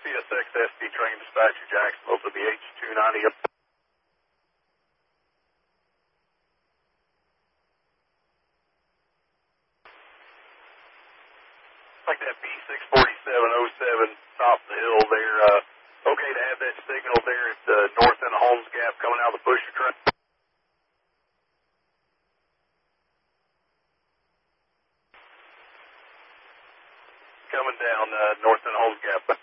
CSX SD train dispatcher Jacksonville to the H290 up. Like that B64707 top of the hill there. Okay to have that signal there at the north end of Holmes Gap coming out of the pusher train. Coming down north end of Holmes Gap.